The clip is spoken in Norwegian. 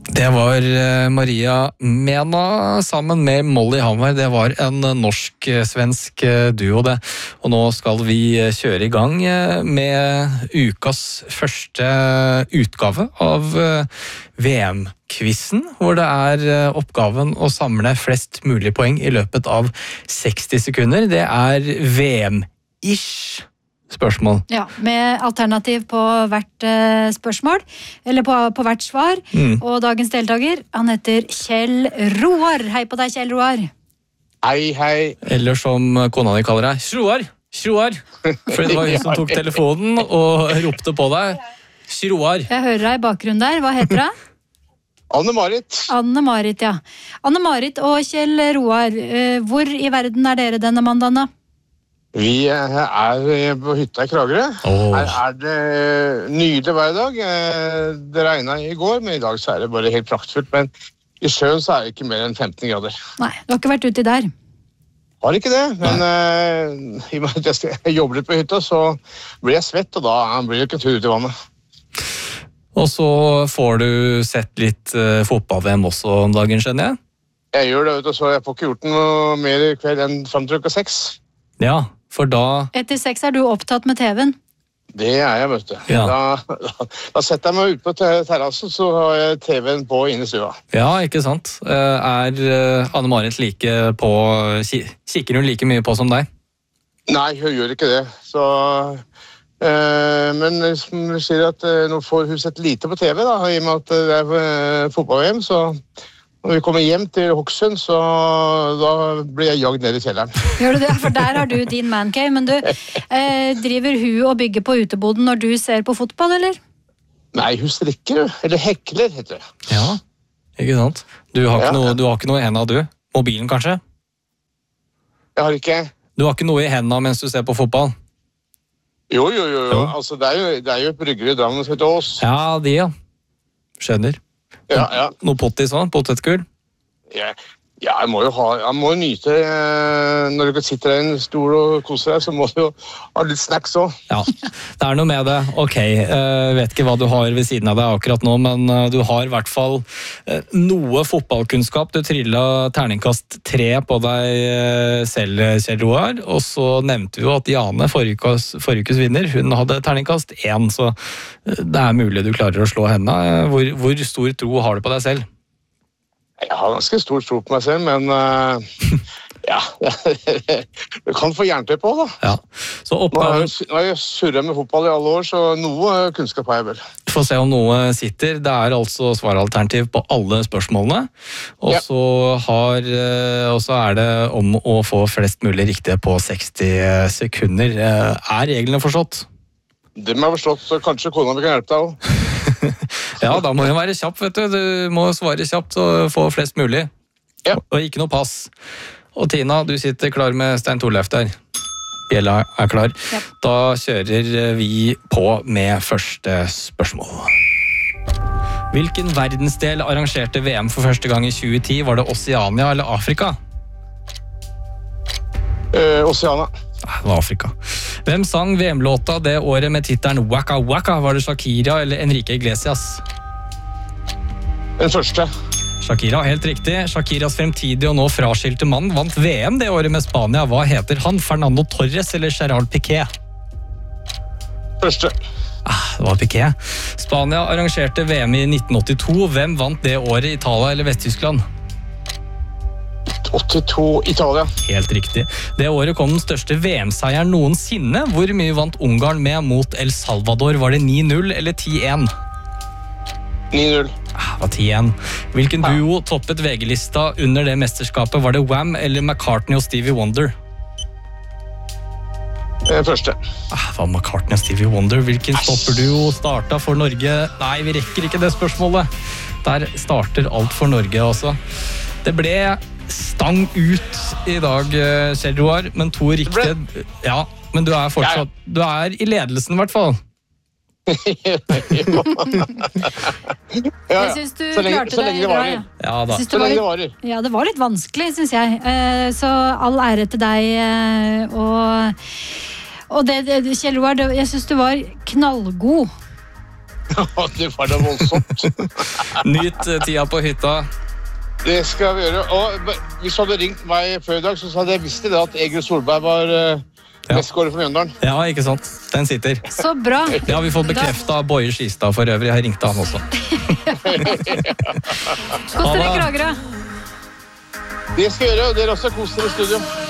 Det var Maria Mena sammen med Molly Hammer. Det var en norsk-svensk duo det. Og nå skal vi kjøre i gang med ukas første utgave av VM-quizen, hvor det er oppgaven å samle flest mulig poeng i løpet av 60 sekunder. Det er VM-ish spørsmål. Ja, med alternativ på hvert spørsmål, eller på hvert svar. Og dagens deltaker, han heter Kjell Roar. Hei på deg, Kjell Roar. Hei, hei. Eller som kona di kaller deg, Shroar. Shroar. Fordi det var hun som tok telefonen og ropte på deg. Shroar. Jeg hører deg i bakgrunnen der. Hva heter du? Anne-Marit. Anne-Marit, ja. Anne-Marit og Kjell Roar, hvor i verden er dere denne mandagen da? Vi er på hytta i Kragerø. Her er det nydelig hver dag. Det regnet i går, men i dag så er det bare helt praktfullt. Men i sjøen så er det ikke mer enn 15 grader. Nei, du har ikke vært uti der. Har ikke det, men i og med at jeg jobber litt på hytta, så blir jeg svett, og da blir det ikke en tur ut i vannet. Og så får du sett litt fotball-VM også om dagen, skjønner jeg? Jeg gjør det, vet du, så jeg får ikke gjort noe mer i kveld enn frem til klokka 6. Ja, for da... Etter 6 er du opptatt med TV-en? Det er jeg, vet du. Ja. Da setter jeg meg ut på terrassen, så har jeg TV-en på inne i stua. Ja, ikke sant. Er Anne-Marit like på... Kikker hun like mye på som deg? Nei, hun gjør ikke det. Så, men som du sier at nå får hun sett lite på TV, da, i og med at det er fotball-VM, så... Når vi kommer hjem til Hokksund, så da blir jeg jagd ned i kjelleren. Gjør du det? For der har du din mancave, men du, driver hun og bygger på uteboden når du ser på fotball, eller? Nei, hun strikker, eller hekler, heter det. Ja, ikke sant. Du har ikke noe i hendene, du? Mobilen, kanskje? Jeg har ikke. Du har ikke noe i hendene mens du ser på fotball? Jo. Altså, det er jo et brygger i Drammen som heter Ås. Ja, de, ja. Skjønner. Ja. Noe pottis også? Potetgull? Ja, jeg må jo nyte når du sitter der i en stol og koser deg, så må du jo ha litt snacks også. Ja, det er noe med det. Ok, vet ikke hva du har ved siden av deg akkurat nå, men du har i hvert fall noe fotballkunnskap. Du trillet terningkast 3 på deg selv, Kjell Roar, og så nevnte vi jo at Jane, forrige ukes vinner, hun hadde terningkast 1, så det er mulig du klarer å slå henne. Hvor stor tro har du på deg selv? Jeg har ganske stor tro på meg selv, men ja, du kan få jerntøy på, da. Ja. Så Nå har jeg surret med fotball i alle år, så noe kunnskap har jeg vel. Vi får se om noe sitter. Det er altså svaralternativ på alle spørsmålene. Og så er det om å få flest mulig riktige på 60 sekunder. Er reglene forstått? Det må jeg forstått, så kanskje kona mi kan hjelpe deg også. Ja, da må du være kjapp, vet du. Du må svare kjapt og få flest mulig. Ja. Og ikke noe pass. Og Tina, du sitter klar med Stein Torleif der. Bjella er klar. Ja. Da kjører vi på med første spørsmål. Hvilken verdensdel arrangerte VM for første gang i 2010? Var det Oceania eller Afrika? Oceania. Det var Afrika. Hvem sang VM-låta det året med tittelen Waka Waka? Var det Shakira eller Enrique Iglesias? Den første. Shakira, helt riktig. Shakiras fremtidige og nå fraskilte mann vant VM det året med Spania. Hva heter han? Fernando Torres eller Gerard Piqué? Første. Det var Piqué. Spania arrangerte VM i 1982. Hvem vant det året? Italia eller Vest-Tyskland? 82 Italia. Helt riktig. Det året kom den største VM-seieren noensinne. Hvor mye vant Ungarn med mot El Salvador? Var det 9-0 eller 10-1? 9-0. Det var 10-1. Hvilken duo toppet VG-lista under det mesterskapet? Var det Wham eller McCartney og Stevie Wonder? Første. Det var McCartney og Stevie Wonder. Hvilken stopperduo starta for Norge? Nei, vi rekker ikke det spørsmålet. Der starter alt for Norge også. Det ble stang ut i dag, Kjell Roar, men 2 riktige. Ja, men du er fortsatt du er i ledelsen i hvert fall. Jeg synes du klarte så lenge det varer. Ja da. Så lenge det varer. Ja, det var litt vanskelig, synes jeg. Så all ære til deg. Og det, Kjell Roar, jeg synes du var knallgod. Det var da voldsomt. Nyt tida på hytta. Det skal vi gjøre. Og hvis du hadde ringt meg før i dag, så hadde jeg visst det at Egil Solberg var mestskårer for Mjøndalen. Ja, ikke sant. Den sitter. Så bra. Det har vi fått bekreftet av Boje Skistad for øvrig. Jeg ringte han også. Kos dere i Kragerø. Det skal vi gjøre, og dere også koser i studio.